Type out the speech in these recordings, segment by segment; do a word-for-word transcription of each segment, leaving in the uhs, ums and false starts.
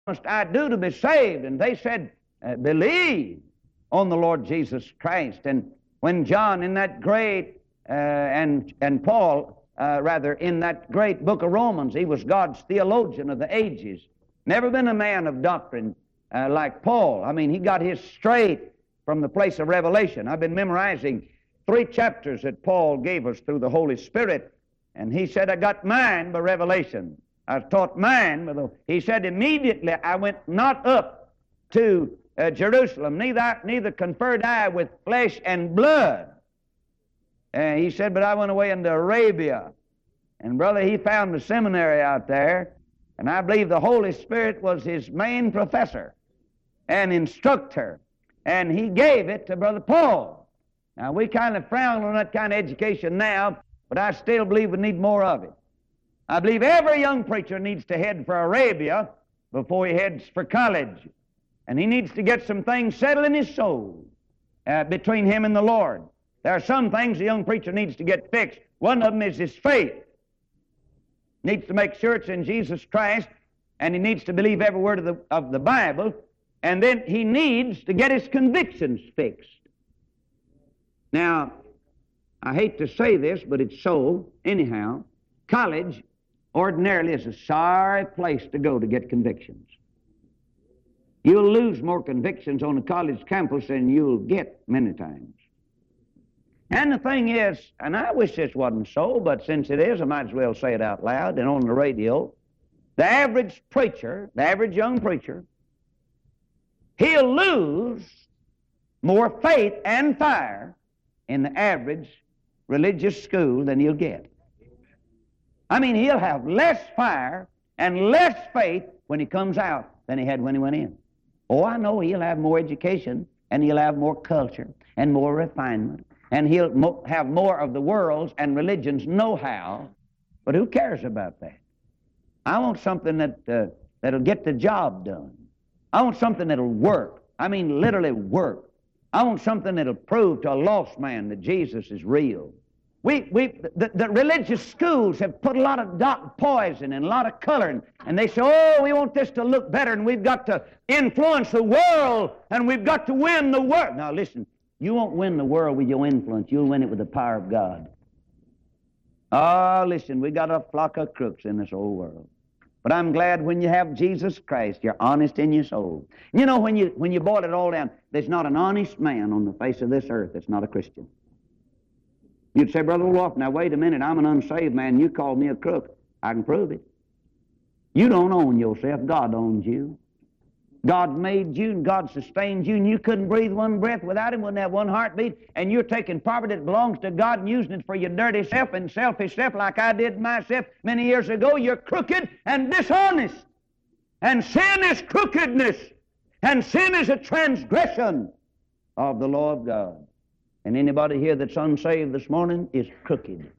must I do to be saved? And they said, uh, believe on the Lord Jesus Christ. And when John in that great, uh, and, and Paul, uh, rather, in that great book of Romans, he was God's theologian of the ages. Never been a man of doctrine uh, like Paul. I mean, he got his straight from the place of revelation. I've been memorizing three chapters that Paul gave us through the Holy Spirit, and he said, I got mine by revelation. I was taught mine by the... He said, immediately I went not up to uh, Jerusalem, neither, neither conferred I with flesh and blood. And he said, but I went away into Arabia. And brother, he found the seminary out there, and I believe the Holy Spirit was his main professor and instructor, and he gave it to Brother Paul. Now, we kind of frown on that kind of education now, but I still believe we need more of it. I believe every young preacher needs to head for Arabia before he heads for college, and he needs to get some things settled in his soul uh, between him and the Lord. There are some things the young preacher needs to get fixed. One of them is his faith. Needs to make sure it's in Jesus Christ, and he needs to believe every word of the, of the Bible, and then he needs to get his convictions fixed. Now, I hate to say this, but it's so. Anyhow, college ordinarily is a sorry place to go to get convictions. You'll lose more convictions on a college campus than you'll get many times. And the thing is, and I wish this wasn't so, but since it is, I might as well say it out loud and on the radio, the average preacher, the average young preacher, he'll lose more faith and fire in the average religious school than he'll get. I mean, he'll have less fire and less faith when he comes out than he had when he went in. Oh, I know he'll have more education, and he'll have more culture and more refinement, and he'll mo- have more of the world's and religion's know-how, but who cares about that? I want something that, uh, that'll get the job done. I want something that'll work. I mean, literally work. I want something that'll prove to a lost man that Jesus is real. We, we, the, the religious schools have put a lot of dot poison and a lot of coloring, and they say, oh, we want this to look better, and we've got to influence the world, and we've got to win the world. Now listen, you won't win the world with your influence. You'll win it with the power of God. Oh, listen, we got a flock of crooks in this old world. But I'm glad when you have Jesus Christ, you're honest in your soul. You know, when you, when you boil it all down, there's not an honest man on the face of this earth that's not a Christian. You'd say, Brother Wolf, now wait a minute, I'm an unsaved man, you call me a crook. I can prove it. You don't own yourself, God owns you. God made you and God sustained you, and you couldn't breathe one breath without Him, wouldn't have one heartbeat, and you're taking property that belongs to God and using it for your dirty self and selfish self like I did myself many years ago. You're crooked and dishonest. And sin is crookedness. And sin is a transgression of the law of God. And anybody here that's unsaved this morning is crooked.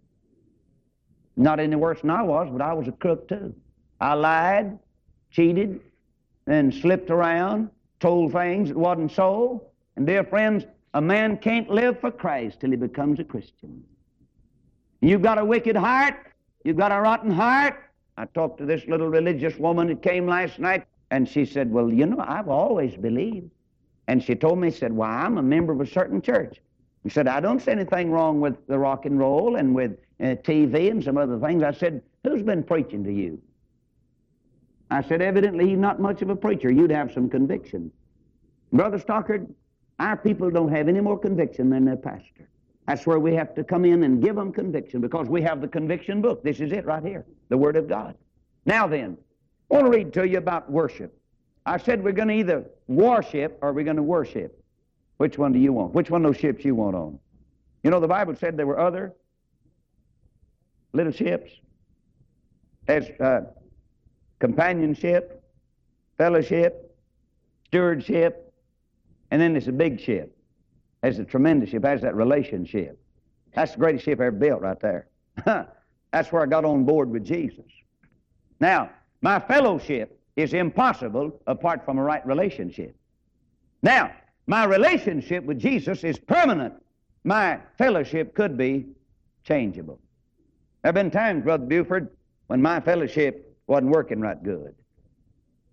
Not any worse than I was, but I was a crook too. I lied, cheated, and slipped around, told things that wasn't so. And dear friends, a man can't live for Christ till he becomes a Christian. You've got a wicked heart, you've got a rotten heart. I talked to this little religious woman that came last night, and she said, well, you know, I've always believed. And she told me, said, why, I'm a member of a certain church. He said, I don't see anything wrong with the rock and roll and with uh, T V and some other things. I said, who's been preaching to you? I said, evidently he's not much of a preacher. You'd have some conviction. Brother Stockard, our people don't have any more conviction than their pastor. That's where we have to come in and give them conviction, because we have the conviction book. This is it right here, the Word of God. Now then, I want to read to you about worship. I said we're going to either worship or we're going to worship. Which one do you want? Which one of those ships you want on? You know, the Bible said there were other little ships. There's uh, companionship, fellowship, stewardship, and then there's a big ship. There's a tremendous ship. There's that relationship. That's the greatest ship ever built right there. That's where I got on board with Jesus. Now, my fellowship is impossible apart from a right relationship. Now, my relationship with Jesus is permanent. My fellowship could be changeable. There have been times, Brother Buford, when my fellowship wasn't working right good. Oh,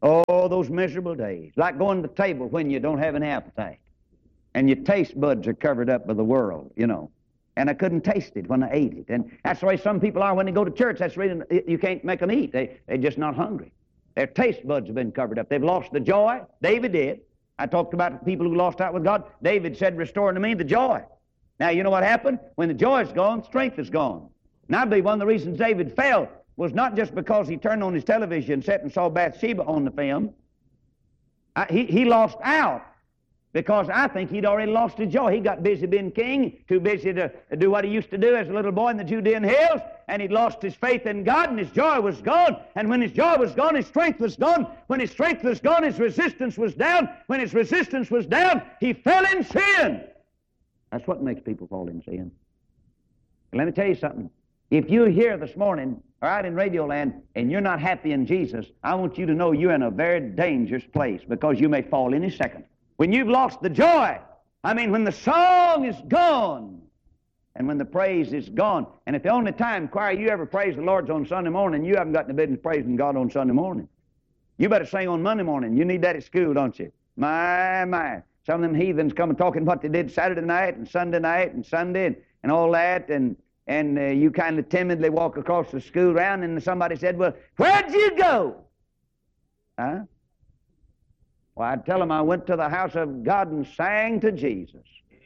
Oh, those miserable days. Like going to the table when you don't have an appetite. And your taste buds are covered up by the world, you know. And I couldn't taste it when I ate it. And that's the way some people are when they go to church. That's the reason you can't make them eat. They, they're just not hungry. Their taste buds have been covered up. They've lost the joy. David did. I talked about people who lost out with God. David said, restore unto me the joy. Now, you know what happened? When the joy is gone, strength is gone. And I believe one of the reasons David fell was not just because he turned on his television and sat and saw Bathsheba on the film. I, he, he lost out because I think he'd already lost his joy. He got busy being king, too busy to do what he used to do as a little boy in the Judean hills, and he'd lost his faith in God, and his joy was gone. And when his joy was gone, his strength was gone. When his strength was gone, his resistance was down. When his resistance was down, he fell in sin. That's what makes people fall in sin. And let me tell you something. If you're here this morning, or out in Radio Land, and you're not happy in Jesus, I want you to know you're in a very dangerous place, because you may fall any second. When you've lost the joy, I mean when the song is gone, and when the praise is gone, and if the only time, choir, you ever praise the Lord's on Sunday morning, you haven't got the business praising God on Sunday morning. You better sing on Monday morning. You need that at school, don't you? My, my. Some of them heathens come and talking what they did Saturday night and Sunday night and Sunday and, and all that, and and uh, you kind of timidly walk across the school ground, and somebody said, well, where'd you go? Huh? Well, I'd tell them I went to the house of God and sang to Jesus.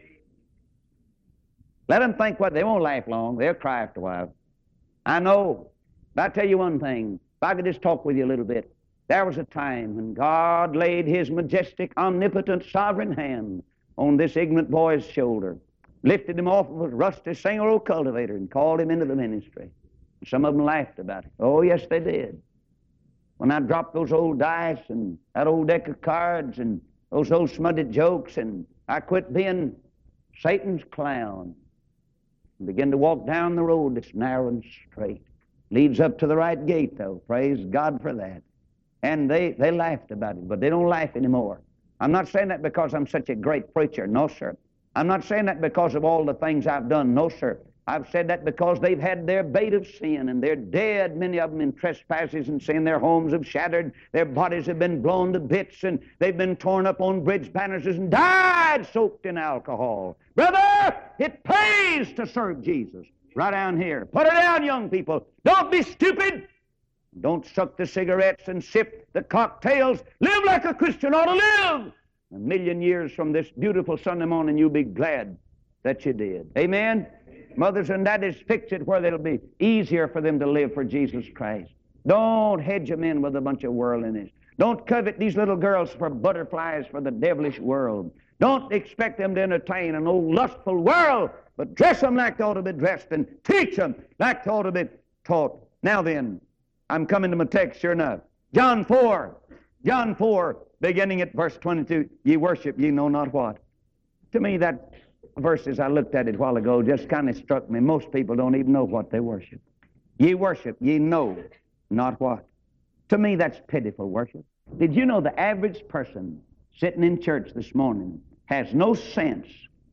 Let them think what, they won't laugh long. They'll cry after a while. I know. But I'll tell you one thing. If I could just talk with you a little bit. There was a time when God laid his majestic, omnipotent, sovereign hand on this ignorant boy's shoulder, lifted him off of a rusty single old cultivator and called him into the ministry. Some of them laughed about it. Oh, yes, they did. When I dropped those old dice and that old deck of cards and those old smutted jokes, and I quit being Satan's clown and began to walk down the road that's narrow and straight. Leads up to the right gate, though. Praise God for that. And they, they laughed about it, but they don't laugh anymore. I'm not saying that because I'm such a great preacher. No, sir. I'm not saying that because of all the things I've done. No, sir. I've said that because they've had their bait of sin, and they're dead, many of them, in trespasses and sin. Their homes have shattered. Their bodies have been blown to bits, and they've been torn up on bridge banisters and died soaked in alcohol. Brother, it pays to serve Jesus. Right down here. Put it down, young people. Don't be stupid. Don't suck the cigarettes and sip the cocktails. Live like a Christian ought to live. A million years from this beautiful Sunday morning, you'll be glad that you did. Amen? Mothers and daddies, fix it where it'll be easier for them to live for Jesus Christ. Don't hedge them in with a bunch of worldliness. Don't covet these little girls for butterflies for the devilish world. Don't expect them to entertain an old lustful world, but dress them like they ought to be dressed and teach them like they ought to be taught. Now then, I'm coming to my text, sure enough. John four. John four, beginning at verse twenty-two. Ye worship ye know not what. To me, that verse, as I looked at it a while ago, just kind of struck me. Most people don't even know what they worship. Ye worship, ye know not what. To me, that's pitiful worship. Did you know the average person sitting in church this morning has no sense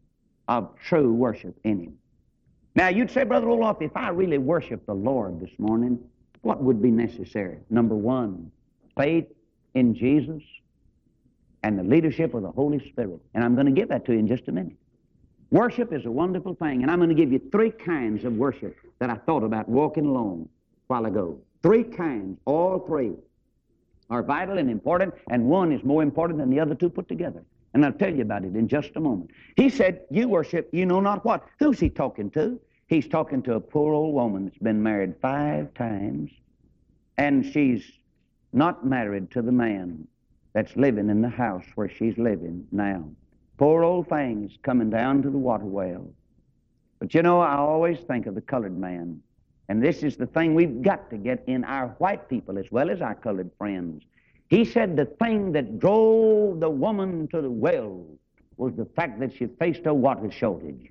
of true worship in him? Now, you'd say, Brother Roloff, if I really worship the Lord this morning, what would be necessary? Number one, faith in Jesus and the leadership of the Holy Spirit. And I'm going to give that to you in just a minute. Worship is a wonderful thing, and I'm going to give you three kinds of worship that I thought about walking along a while ago. Three kinds, all three are vital and important, and one is more important than the other two put together. And I'll tell you about it in just a moment. He said, you worship, you know not what. Who's he talking to? He's talking to a poor old woman that's been married five times, and she's not married to the man that's living in the house where she's living now. Poor old things coming down to the water well. But you know, I always think of the colored man, and this is the thing we've got to get in our white people as well as our colored friends. He said the thing that drove the woman to the well was the fact that she faced a water shortage.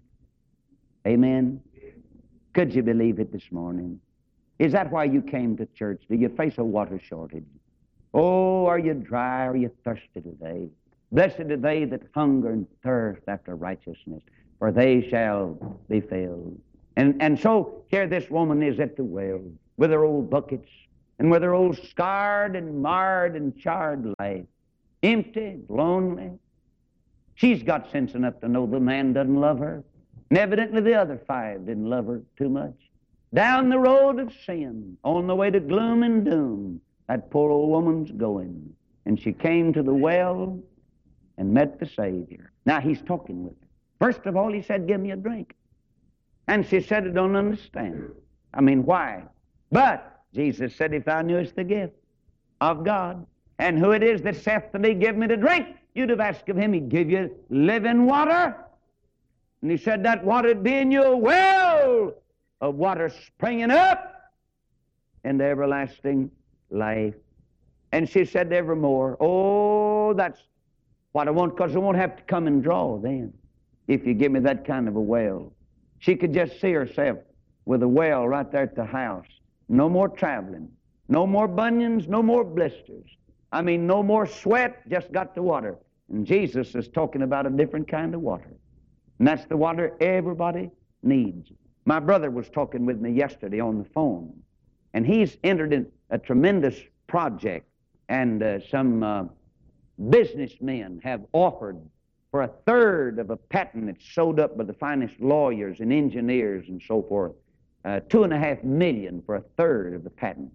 Amen? Could you believe it this morning? Is that why you came to church? Do you face a water shortage? Oh, are you dry? Are you thirsty today? Blessed are they that hunger and thirst after righteousness, for they shall be filled. And, and so here this woman is at the well with her old buckets and with her old scarred and marred and charred life, empty, lonely. She's got sense enough to know the man doesn't love her. And evidently the other five didn't love her too much. Down the road of sin, on the way to gloom and doom, that poor old woman's going. And she came to the well and met the Savior. Now he's talking with her. First of all, he said, give me a drink. And she said, I don't understand. I mean, why? But Jesus said, if thou knewest the gift of God, and who it is that saith to thee, give me to drink, you'd have asked of him, he'd give you living water. And he said, that water'd be in your well of water springing up into everlasting life. And she said evermore, oh, that's what I want, because I won't have to come and draw then, if you give me that kind of a well. She could just see herself with a well right there at the house. No more traveling. No more bunions, no more blisters. I mean, no more sweat, just got the water. And Jesus is talking about a different kind of water. And that's the water everybody needs. My brother was talking with me yesterday on the phone, and he's entered in a tremendous project, and uh, some uh, businessmen have offered for a third of a patent that's sewed up by the finest lawyers and engineers and so forth, uh, two and a half million for a third of the patent.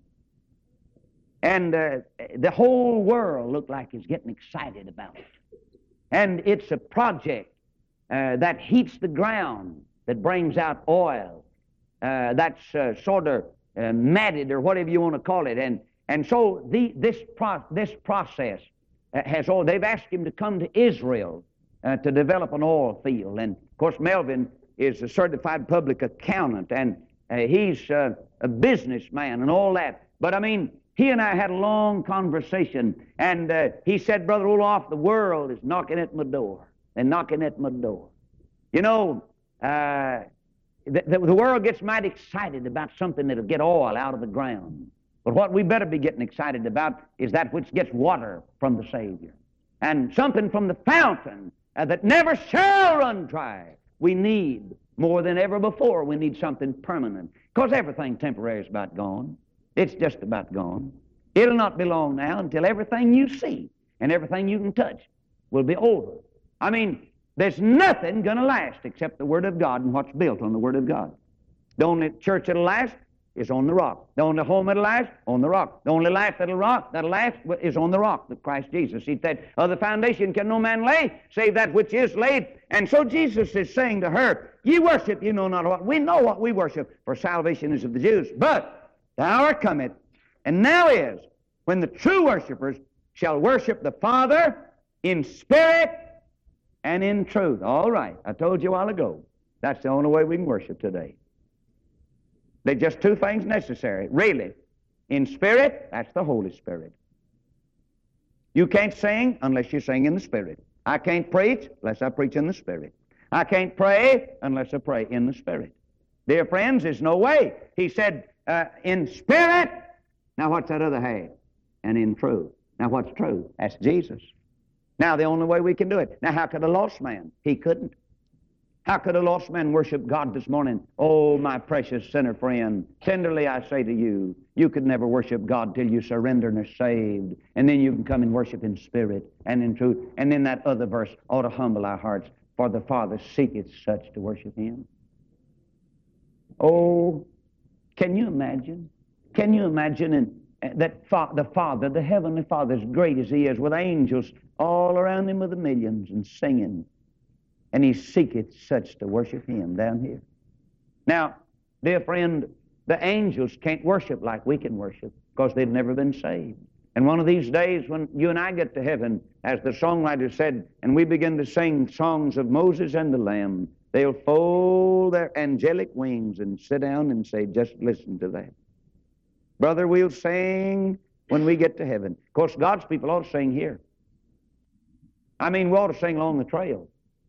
And uh, the whole world looked like it's getting excited about it. And it's a project uh, that heats the ground, that brings out oil, uh, that's uh, sort of uh, matted or whatever you want to call it. And and so the, this pro this process uh, has all. They've asked him to come to Israel uh, to develop an oil field. And of course, Melvin is a certified public accountant, and uh, he's uh, a businessman and all that. But I mean, he and I had a long conversation, and uh, he said, Brother Olaf, the world is knocking at my door. They're knocking at my door. You know, uh, the, the, the world gets mighty excited about something that'll get oil out of the ground. But what we better be getting excited about is that which gets water from the Savior. And something from the fountain uh, that never shall run dry. We need, more than ever before, we need something permanent. Because everything temporary is about gone. It's just about gone. It'll not be long now until everything you see and everything you can touch will be over. I mean, there's nothing going to last except the Word of God and what's built on the Word of God. The only church that'll last is on the rock. The only home that'll last, on the rock. The only life that'll rock, that'll last is on the rock, the Christ Jesus. He said, other foundation can no man lay, save that which is laid. And so Jesus is saying to her, ye worship, you know not what. We know what we worship, for salvation is of the Jews. But the hour cometh, and now is, when the true worshipers shall worship the Father in spirit and in truth. All right, I told you a while ago, that's the only way we can worship today. There's just two things necessary, really. In spirit, that's the Holy Spirit. You can't sing unless you sing in the Spirit. I can't preach unless I preach in the Spirit. I can't pray unless I pray in the Spirit. Dear friends, there's no way. He said, uh, in spirit. Now what's that other half? And in truth. Now what's truth? That's Jesus. Now the only way we can do it. Now how could a lost man? He couldn't. How could a lost man worship God this morning? Oh, my precious sinner friend, tenderly I say to you, you could never worship God till you surrender and are saved. And then you can come and worship in spirit and in truth. And then that other verse ought to humble our hearts, for the Father seeketh such to worship Him. Oh, can you imagine? Can you imagine and, uh, that fa the Father, the Heavenly Father, as great as He is, with angels all around Him with the millions and singing, and He seeketh such to worship Him down here. Now, dear friend, the angels can't worship like we can worship because they've never been saved. And one of these days when you and I get to heaven, as the songwriter said, and we begin to sing songs of Moses and the Lamb, they'll fold their angelic wings and sit down and say, just listen to that. Brother, we'll sing when we get to heaven. Of course, God's people ought to sing here. I mean, we ought to sing along the trail.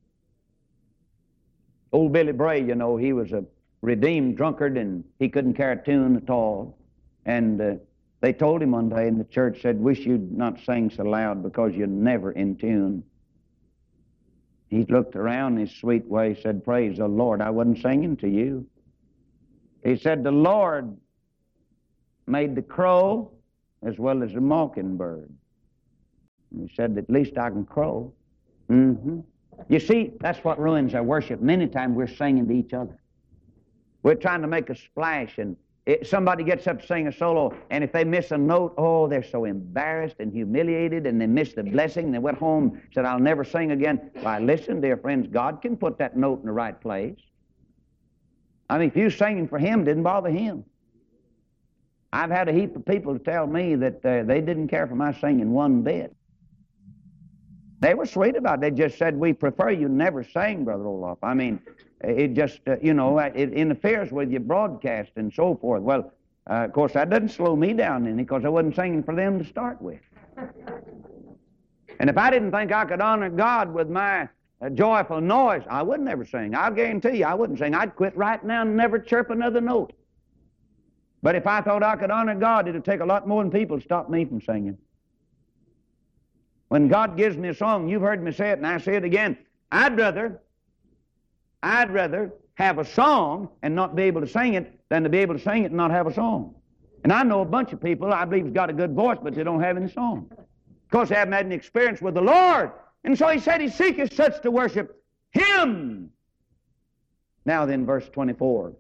Old Billy Bray, you know, he was a redeemed drunkard, and he couldn't carry a tune at all. And uh, they told him one day in the church, said, wish you'd not sing so loud because you're never in tune. He looked around in his sweet way, said, praise the Lord, I wasn't singing to you. He said, the Lord made the crow as well as the mockingbird. And he said, at least I can crow. Mm-hmm. You see, that's what ruins our worship. Many times we're singing to each other. We're trying to make a splash, and it, somebody gets up to sing a solo, and if they miss a note, oh, they're so embarrassed and humiliated, and they miss the blessing, and they went home and said, I'll never sing again. Why, listen, dear friends, God can put that note in the right place. I mean, if you singing for Him, it didn't bother Him. I've had a heap of people tell me that uh, they didn't care for my singing one bit. They were sweet about it. They just said, we prefer you never sing, Brother Olaf. I mean, it just, uh, you know, it interferes with your broadcast and so forth. Well, uh, of course, that doesn't slow me down any, because I wasn't singing for them to start with. And if I didn't think I could honor God with my uh, joyful noise, I would never sing. I'll guarantee you I wouldn't sing. I'd quit right now and never chirp another note. But if I thought I could honor God, it would take a lot more than people to stop me from singing. When God gives me a song, you've heard me say it, and I say it again, I'd rather, I'd rather have a song and not be able to sing it than to be able to sing it and not have a song. And I know a bunch of people I believe has got a good voice, but they don't have any song. Because they haven't had any experience with the Lord. And so He said He seeketh such to worship Him. Now then, verse twenty-four.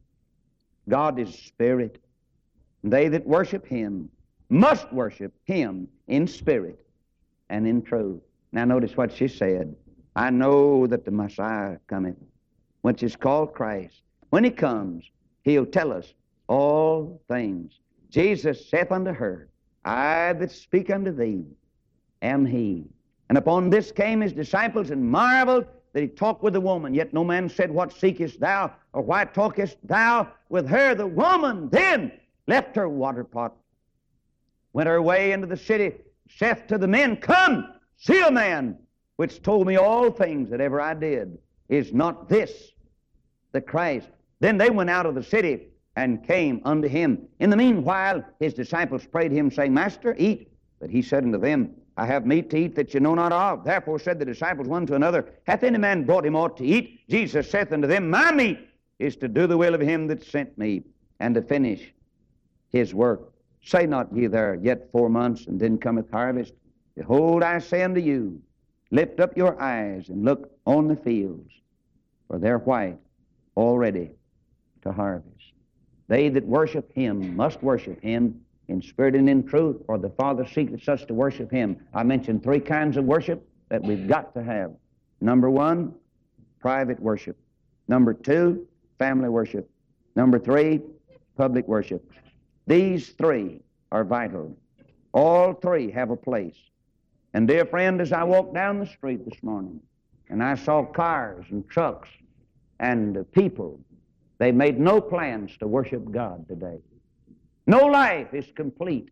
God is spirit. And they that worship Him must worship Him in spirit and in truth. Now notice what she said. I know that the Messiah cometh, which is called Christ. When He comes, He'll tell us all things. Jesus saith unto her, I that speak unto thee am He. And upon this came His disciples and marveled that He talked with the woman. Yet no man said, what seekest thou, or why talkest thou with her? The woman then left her water pot, went her way into the city, saith to the men, come, see a man which told me all things that ever I did. Is not this the Christ? Then they went out of the city and came unto Him. In the meanwhile, His disciples prayed Him, saying, Master, eat. But He said unto them, I have meat to eat that you know not of. Therefore said the disciples one to another, hath any man brought Him aught to eat? Jesus saith unto them, my meat is to do the will of Him that sent me, and to finish His work. Say not ye there, yet four months, and then cometh harvest. Behold, I say unto you, lift up your eyes, and look on the fields, for they're white already to harvest. They that worship Him must worship Him in spirit and in truth, for the Father seeketh such to worship Him. I mentioned three kinds of worship that we've got to have. Number one, private worship. Number two, family worship. Number three, public worship. These three are vital. All three have a place. And dear friend, as I walked down the street this morning, and I saw cars and trucks and uh, people, they made no plans to worship God today. No life is complete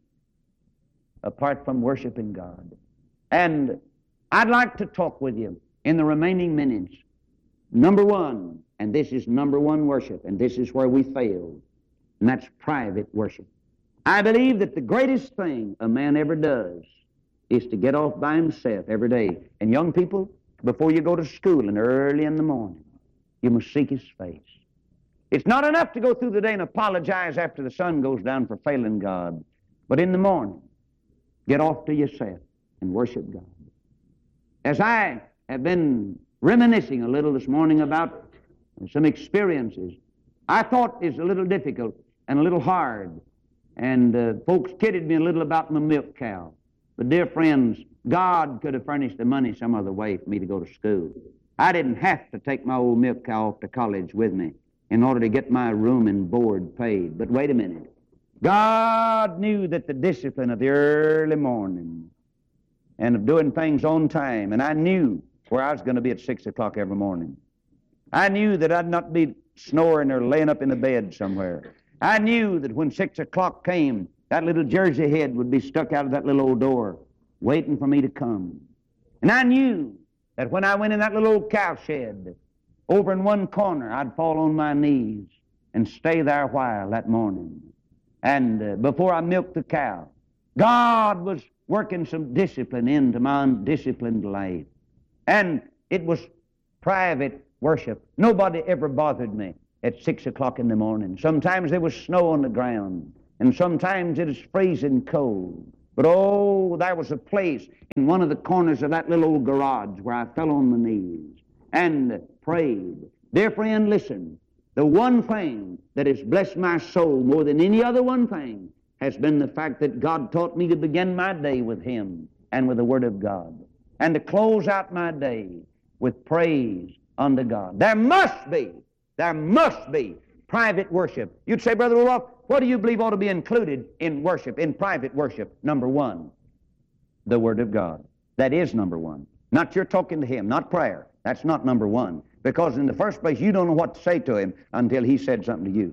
apart from worshiping God. And I'd like to talk with you in the remaining minutes. Number one, and this is number one worship, and this is where we fail, and that's private worship. I believe that the greatest thing a man ever does is to get off by himself every day. And young people, before you go to school and early in the morning, you must seek His face. It's not enough to go through the day and apologize after the sun goes down for failing God. But in the morning, get off to yourself and worship God. As I have been reminiscing a little this morning about some experiences I thought is a little difficult and a little hard. And uh, folks kidded me a little about my milk cow. But dear friends, God could have furnished the money some other way for me to go to school. I didn't have to take my old milk cow off to college with me in order to get my room and board paid. But wait a minute. God knew that the discipline of the early morning and of doing things on time, and I knew where I was going to be at six o'clock every morning. I knew that I'd not be snoring or laying up in the bed somewhere. I knew that when six o'clock came, that little Jersey head would be stuck out of that little old door, waiting for me to come. And I knew that when I went in that little old cow shed, over in one corner, I'd fall on my knees and stay there a while that morning. And uh, before I milked the cow, God was working some discipline into my undisciplined life. And it was private worship. Nobody ever bothered me at six o'clock in the morning. Sometimes there was snow on the ground. and sometimes it is freezing cold. But oh, there was a place in one of the corners of that little old garage where I fell on my knees and prayed. Dear friend, listen. The one thing that has blessed my soul more than any other one thing has been the fact that God taught me to begin my day with Him and with the Word of God, and to close out my day with praise unto God. There must be, there must be private worship. You'd say, Brother Roloff, what do you believe ought to be included in worship, in private worship? Number one, the Word of God. That is number one. Not your talking to Him, not prayer. That's not number one. Because in the first place, you don't know what to say to Him until He said something to you.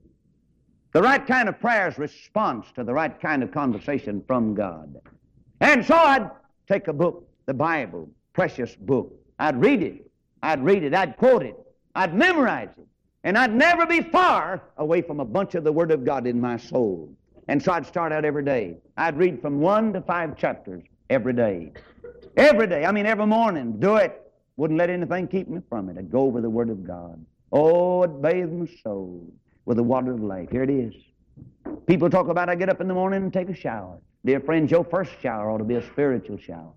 The right kind of prayer is response to the right kind of conversation from God. And so I'd take a book, the Bible, precious book. I'd read it. I'd read it. I'd quote it. I'd memorize it. And I'd never be far away from a bunch of the Word of God in my soul. And so I'd start out every day. I'd read from one to five chapters every day. Every day. I mean, every morning. Do it. Wouldn't let anything keep me from it. I'd go over the Word of God. Oh, it bathed my soul with the water of life. Here it is. People talk about I get up in the morning and take a shower. Dear friends, your first shower ought to be a spiritual shower.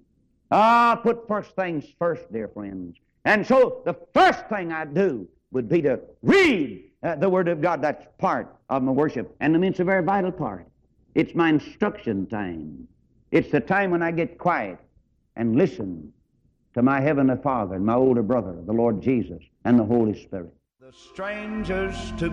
Ah, put first things first, dear friends. And so the first thing I'd do would be to read uh, the Word of God. That's part of my worship. And I mean, it's a very vital part. It's my instruction time. It's the time when I get quiet and listen to my Heavenly Father and my older brother, the Lord Jesus, and the Holy Spirit. The strangers to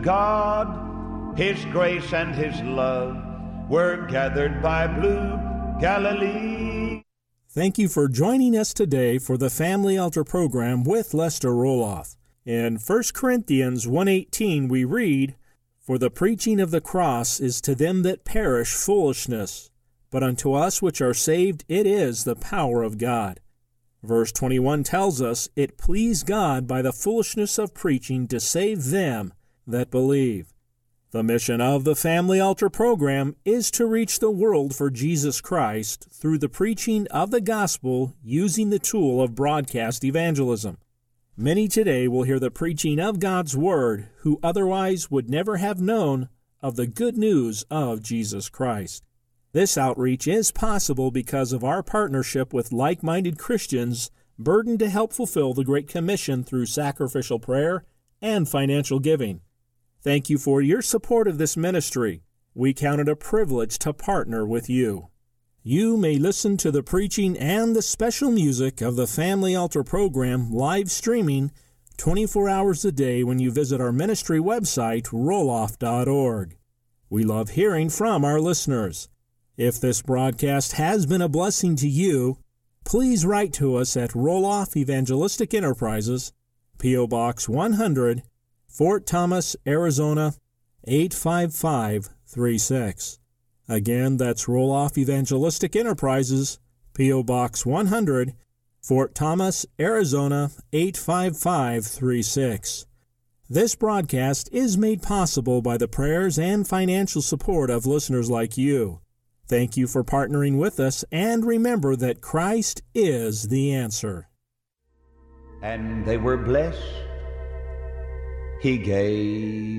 God, His grace and His love, were gathered by blue Galilee. Thank you for joining us today for the Family Altar program with Lester Roloff. In First Corinthians one eighteen we read, For the preaching of the cross is to them that perish foolishness, but unto us which are saved it is the power of God. Verse twenty-one tells us, It pleased God by the foolishness of preaching to save them that believe. The mission of the Family Altar program is to reach the world for Jesus Christ through the preaching of the gospel using the tool of broadcast evangelism. Many today will hear the preaching of God's Word who otherwise would never have known of the good news of Jesus Christ. This outreach is possible because of our partnership with like-minded Christians burdened to help fulfill the Great Commission through sacrificial prayer and financial giving. Thank you for your support of this ministry. We count it a privilege to partner with you. You may listen to the preaching and the special music of the Family Altar program live streaming twenty-four hours a day when you visit our ministry website, roloff dot org. We love hearing from our listeners. If this broadcast has been a blessing to you, please write to us at Roloff Evangelistic Enterprises, P O. Box one hundred, Fort Thomas, Arizona, eight five five three six. Again, that's Roloff Evangelistic Enterprises, P O. Box one hundred, Fort Thomas, Arizona, eight five five three six. This broadcast is made possible by the prayers and financial support of listeners like you. Thank you for partnering with us, and remember that Christ is the answer. And they were blessed. He gave